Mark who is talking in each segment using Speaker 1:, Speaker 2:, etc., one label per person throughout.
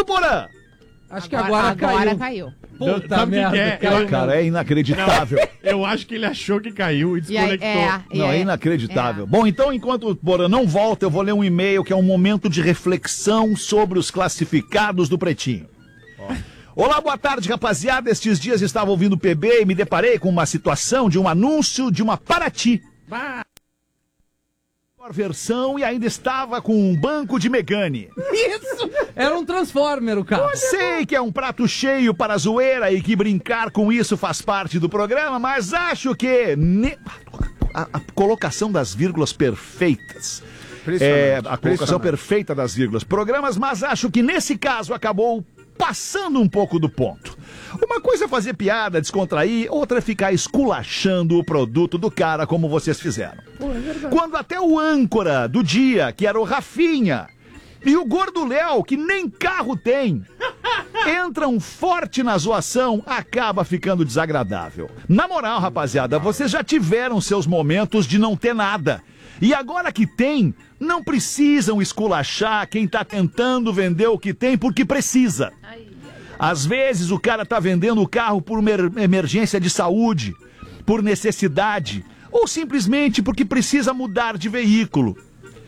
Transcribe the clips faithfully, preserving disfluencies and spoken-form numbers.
Speaker 1: Porã?
Speaker 2: Acho que agora, agora caiu.
Speaker 3: Agora caiu.
Speaker 2: Puta
Speaker 4: Sabe
Speaker 2: merda,
Speaker 4: que é?
Speaker 2: caiu.
Speaker 4: Eu-
Speaker 1: Cara, é inacreditável.
Speaker 4: Não, eu acho que ele achou que caiu e
Speaker 3: E aí,
Speaker 4: desconectou.
Speaker 3: é, e
Speaker 1: Não, é
Speaker 3: aí-
Speaker 1: inacreditável.
Speaker 3: é.
Speaker 1: Bom, então, enquanto o Porã não volta, eu vou ler um e-mail que é um momento de reflexão sobre os classificados do Pretinho. Olá, boa tarde, rapaziada. Estes dias estava ouvindo o P B e me deparei com uma situação de um anúncio de uma Paraty. Versão e ainda estava com um banco de Megane.
Speaker 2: Isso! Era um Transformer o carro.
Speaker 1: Sei que é um prato cheio para a zoeira e que brincar com isso faz parte do programa, mas acho que ne- a, a colocação das vírgulas perfeitas. É, a colocação perfeita das vírgulas. Programas, mas acho que nesse caso acabou passando um pouco do ponto. Uma coisa é fazer piada, descontrair, outra é ficar esculachando o produto do cara como vocês fizeram. Quando até o âncora do dia, que era o Rafinha, e o Gordo Léo, que nem carro tem, entram forte na zoação, acaba ficando desagradável. Na moral, rapaziada, vocês já tiveram seus momentos de não ter nada. E agora que tem, não precisam esculachar quem tá tentando vender o que tem porque precisa. Às vezes o cara tá vendendo o carro por uma emergência de saúde, por necessidade, ou simplesmente porque precisa mudar de veículo.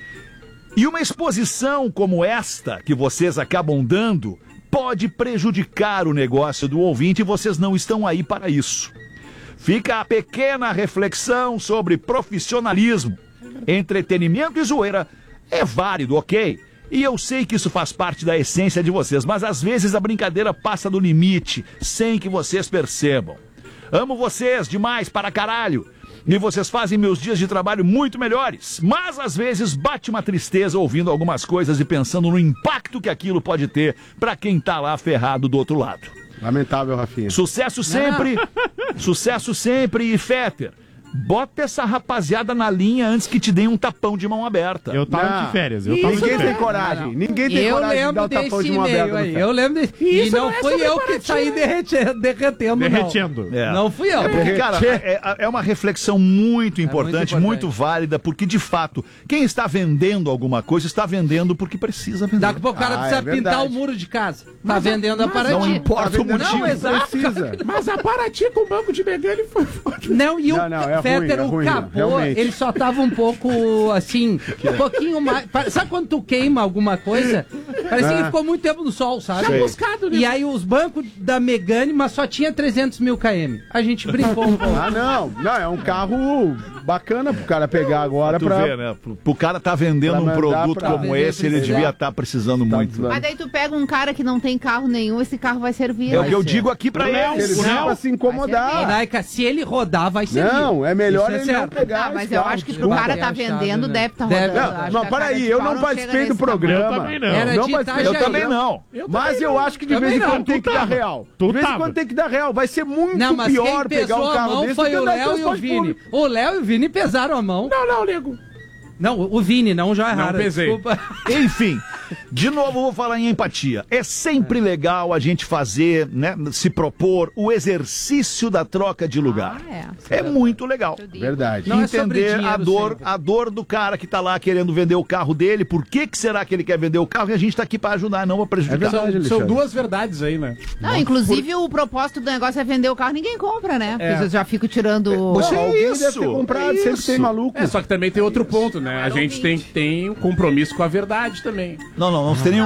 Speaker 1: E uma exposição como esta que vocês acabam dando pode prejudicar o negócio do ouvinte e vocês não estão aí para isso. Fica a pequena reflexão sobre profissionalismo. Entretenimento e zoeira é válido, ok? E eu sei que isso faz parte da essência de vocês, mas às vezes a brincadeira passa do limite, sem que vocês percebam. Amo vocês demais para caralho. E vocês fazem meus dias de trabalho muito melhores. Mas às vezes bate uma tristeza ouvindo algumas coisas e pensando no impacto que aquilo pode ter para quem tá lá ferrado do outro lado.
Speaker 5: Lamentável, Rafinha.
Speaker 1: Sucesso sempre, sucesso sempre e Fetter. Bota essa rapaziada na linha antes que te deem um tapão de mão aberta.
Speaker 4: Eu tava
Speaker 5: Não.
Speaker 4: de férias. Eu tava de
Speaker 5: Ninguém tem
Speaker 4: férias.
Speaker 5: coragem.
Speaker 2: Não, não.
Speaker 5: Ninguém tem
Speaker 2: Eu
Speaker 5: coragem de dar
Speaker 2: lembro
Speaker 5: o tapão
Speaker 2: desse
Speaker 5: de mão aberta.
Speaker 2: e-mail
Speaker 5: no
Speaker 2: aí.
Speaker 5: ferro.
Speaker 2: Eu lembro desse. E
Speaker 4: isso
Speaker 2: não
Speaker 4: não é
Speaker 2: fui
Speaker 4: sobre
Speaker 2: eu que
Speaker 4: Paraty,
Speaker 2: saí
Speaker 4: né?
Speaker 2: derretendo, derretendo, não.
Speaker 4: Derretendo.
Speaker 1: É.
Speaker 2: Não fui eu.
Speaker 1: É porque, cara, é, é uma reflexão muito importante,
Speaker 2: importante.
Speaker 1: muito válida, porque de fato, quem está vendendo alguma coisa está vendendo porque precisa vender.
Speaker 2: Daqui a pouco o cara
Speaker 5: Ah,
Speaker 2: precisa
Speaker 5: é
Speaker 2: pintar
Speaker 5: verdade.
Speaker 2: o muro de casa. Tá vendendo a
Speaker 1: Não
Speaker 2: Paraty.
Speaker 1: importa o
Speaker 5: Tá vendendo-
Speaker 1: motivo.
Speaker 2: Não, exato.
Speaker 5: Precisa.
Speaker 4: Mas a Paraty com o banco de Megane foi foda.
Speaker 2: Não, e o
Speaker 5: Não, não, é
Speaker 2: Fetter,
Speaker 5: ruim, é
Speaker 2: o
Speaker 5: ruim,
Speaker 2: capô,
Speaker 5: realmente.
Speaker 2: ele só tava um pouco assim, um pouquinho mais. pare- Sabe quando tu queima alguma coisa? Parecia que
Speaker 5: Ah.
Speaker 2: ficou muito tempo no sol, sabe?
Speaker 5: Sei.
Speaker 4: Buscado, né?
Speaker 2: E aí os bancos da Megane, mas só tinha trezentos mil quilômetros. A gente brincou um pouco.
Speaker 5: Ah, não. Não, é um carro bacana pro cara pegar agora
Speaker 1: Tu
Speaker 5: pra...
Speaker 1: vê, né? Pro, pro cara tá vendendo
Speaker 5: pra
Speaker 1: um
Speaker 5: mandar
Speaker 1: produto
Speaker 5: pra-
Speaker 1: como esse, ele
Speaker 2: precisar.
Speaker 1: devia estar precisando
Speaker 5: Tá
Speaker 1: muito.
Speaker 5: precisando.
Speaker 3: Mas daí tu pega um cara que não tem carro nenhum, esse carro vai servir.
Speaker 1: É o
Speaker 3: vai
Speaker 1: que eu
Speaker 3: ser.
Speaker 1: digo aqui pra
Speaker 4: Léo,
Speaker 5: Ele
Speaker 1: eles.
Speaker 5: vem
Speaker 4: Não.
Speaker 5: pra se incomodar.
Speaker 2: Naica, se ele rodar, vai ser.
Speaker 5: Não, é melhor
Speaker 2: Isso é
Speaker 5: ele não
Speaker 2: certo.
Speaker 5: pegar
Speaker 3: Ah, mas
Speaker 5: esse
Speaker 3: eu
Speaker 5: carro,
Speaker 3: acho que pro
Speaker 5: desculpa.
Speaker 3: cara tá
Speaker 2: É achado,
Speaker 3: vendendo,
Speaker 2: né?
Speaker 3: deve tá
Speaker 2: Deve.
Speaker 3: rodando.
Speaker 5: Não,
Speaker 3: Acho
Speaker 5: não,
Speaker 3: que a cara
Speaker 5: peraí,
Speaker 3: de
Speaker 5: eu
Speaker 3: pau
Speaker 5: não
Speaker 3: chega
Speaker 5: participei
Speaker 3: nesse
Speaker 5: do programa.
Speaker 4: Eu também não.
Speaker 2: Era
Speaker 5: Não
Speaker 2: de
Speaker 5: participei.
Speaker 1: Eu
Speaker 2: Itajaí.
Speaker 1: também não.
Speaker 4: Eu
Speaker 5: Mas
Speaker 4: também
Speaker 5: eu
Speaker 4: não.
Speaker 5: acho que de
Speaker 2: Também
Speaker 5: vez em
Speaker 2: não,
Speaker 5: quando tem
Speaker 4: tu
Speaker 5: que dar
Speaker 4: tava.
Speaker 5: real.
Speaker 4: Tu
Speaker 5: De vez em
Speaker 4: tava.
Speaker 5: quando tem que dar real. Vai ser muito
Speaker 2: Não, mas
Speaker 5: pior
Speaker 2: quem
Speaker 5: pegar
Speaker 2: pesou
Speaker 5: um
Speaker 2: a
Speaker 5: carro
Speaker 2: mão
Speaker 5: desse
Speaker 2: foi
Speaker 5: do que
Speaker 2: o
Speaker 5: andar de
Speaker 2: Léo e o
Speaker 5: transporte
Speaker 2: Vini.
Speaker 5: público.
Speaker 2: O Léo e o Vini pesaram a mão.
Speaker 4: Não, não, nego.
Speaker 2: Não, o Vini, não o Joia
Speaker 4: Não
Speaker 2: Rara.
Speaker 4: pesei.
Speaker 2: Desculpa.
Speaker 1: Enfim, de novo eu vou falar em empatia. É sempre legal a gente fazer, né, se propor o exercício da troca de lugar.
Speaker 3: Ah, é.
Speaker 1: É muito legal.
Speaker 5: Verdade.
Speaker 2: Não é sobre
Speaker 1: Entender a
Speaker 2: dinheiro
Speaker 1: dor,
Speaker 2: sempre.
Speaker 1: a dor do cara que tá lá querendo vender o carro dele, por que que será que ele quer vender o carro e a gente tá aqui pra ajudar, não pra
Speaker 5: É
Speaker 1: prejudicar.
Speaker 5: verdade,
Speaker 4: São
Speaker 5: Alexandre.
Speaker 4: duas verdades aí, né?
Speaker 3: Não, inclusive o propósito do negócio é vender o carro, ninguém compra, né? Porque
Speaker 4: É.
Speaker 3: vocês já ficam tirando.
Speaker 1: Você-
Speaker 5: Não, alguém
Speaker 1: isso,
Speaker 5: deve ter comprado,
Speaker 1: é
Speaker 5: sempre
Speaker 1: isso.
Speaker 5: tem maluco.
Speaker 4: É, só que também tem outro ponto, né? A gente tem, tem um compromisso com a verdade também.
Speaker 1: Não, não, não tem nenhum